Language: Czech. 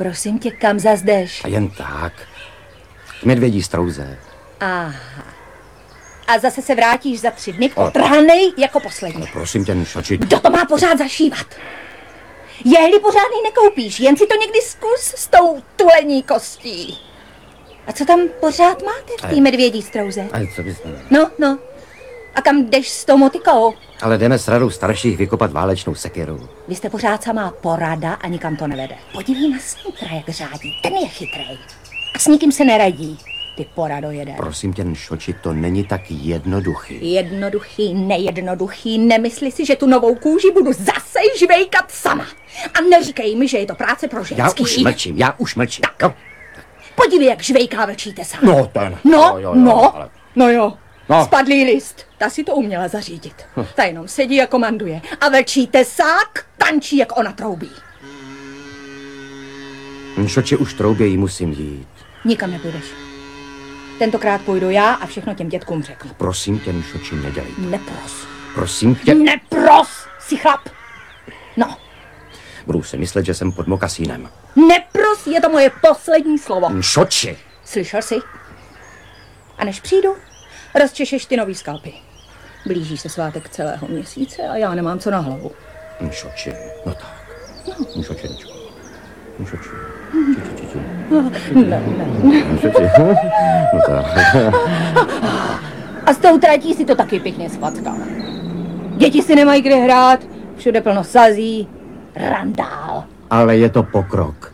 Prosím tě, kam zas jdeš? A jen tak. K Medvědí Strouze. Aha. A zase se vrátíš za 3 dny potrhanej jako poslední. Ale prosím tě, Nušoči. Kdo to má pořád zašívat? Jehly pořádný nekoupíš, jen si to někdy zkus s tou tulení kostí. A co tam pořád máte v té Medvědí Strouze? Ale co bys... No. A kam jdeš s tou motikou? Ale jdeme s radou starších vykopat válečnou sekiru. Vy jste pořád samá porada a nikam to nevede. Podívej na Snítra, jak řádí. Ten je chytrej. A s nikým se neradí. Ty porado jeden. Prosím tě, Nušoči, to není tak jednoduchý. Jednoduchý, nejednoduchý. Nemysli si, že tu novou kůži budu zase žvejkat sama. A neříkej mi, že je to práce pro ženský. Já už mlčím. Tak. No. Podívej, jak žvejká vlčí tesa. No, ten. No. No. Spadlý list. Ta si to uměla zařídit. Ta jenom sedí a komanduje. A vlčí tesák tančí, jak ona troubí. Nušoči, už troubějí, musím jít. Nikam nepůjdeš. Tentokrát půjdu já a všechno těm dětkům řeknu. Prosím tě, Nušoči, nedělej to. Nepros. Prosím tě. Nepros, si chlap. No. Budu si myslet, že jsem pod mokasínem. Nepros, je to moje poslední slovo. Nušoči. Slyšel jsi? A než přijdu, rozčešeš ty nový skalpy. Blíží se svátek celého měsíce a já nemám co na hlavu. Nušoči, no tak. Nušoči. Ne. No tak. A s tou tratí si to taky pěkně svatkal. Děti si nemají kde hrát, všude plno sazí, randál. Ale je to pokrok.